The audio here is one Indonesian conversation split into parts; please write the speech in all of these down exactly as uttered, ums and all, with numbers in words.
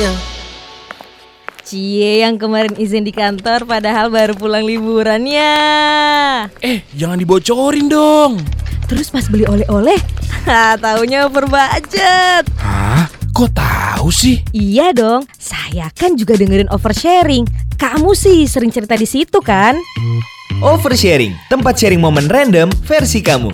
selanjutnya. Cie yang kemarin izin di kantor padahal baru pulang liburannya. Eh, jangan dibocorin dong. Terus pas beli oleh-oleh, ha, taunya over budget. Hah? Kok tahu sih? Iya dong, saya kan juga dengerin oversharing. Kamu sih sering cerita di situ kan? Oversharing, tempat sharing momen random versi kamu.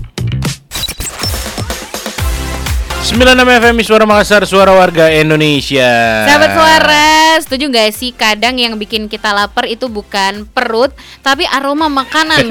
sembilan puluh enam F M Suara Makassar, suara warga Indonesia. Sahabat suara, setuju gak sih kadang yang bikin kita lapar itu bukan perut, tapi aroma makanan.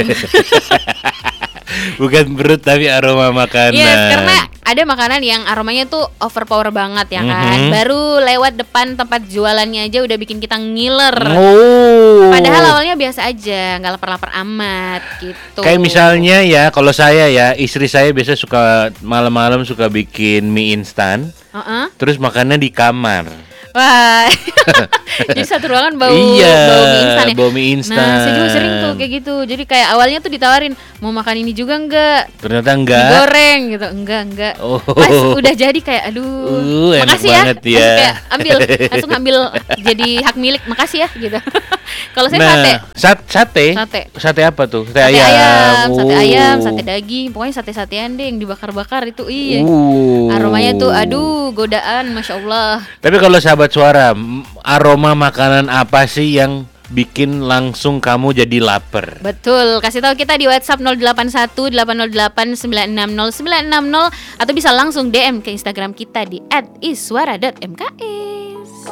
Bukan perut tapi aroma makanan. Iya, karena ada makanan yang aromanya tuh overpower banget ya kan. Mhm. Baru lewat depan tempat jualannya aja udah bikin kita ngiler. Oh. Padahal awalnya biasa aja, nggak lapar-lapar amat gitu. Kayak misalnya ya, kalau saya ya, istri saya biasa suka malam-malam suka bikin mie instan. Uh-uh. Terus makannya di kamar. Wah, jadi satu ruangan bau Iya, bau mie instan ya. bau mie instan. Nah, saya juga sering tuh kayak gitu. Jadi kayak awalnya tuh ditawarin mau makan ini juga enggak? Ternyata enggak. Digoreng gitu, enggak enggak. Oh. Pas udah jadi kayak aduh, Uh, enak makasih banget ya. Langsung kayak ambil, langsung ambil jadi hak milik, makasih ya gitu. Kalau saya Nah, sate. sat, sate. Sate. Sate apa tuh? Sate, Sate ayam. ayam, sate Oh. ayam, sate daging, pokoknya sate-satean deh yang dibakar-bakar itu iya. Uh. Aromanya tuh aduh godaan, masya Allah. Tapi kalau sahabat suara, m- aroma makanan apa sih yang bikin langsung kamu jadi lapar? Betul, kasih tahu kita di WhatsApp nol delapan satu delapan nol delapan sembilan enam nol sembilan enam nol atau bisa langsung D M ke Instagram kita di et iswara dot m k e.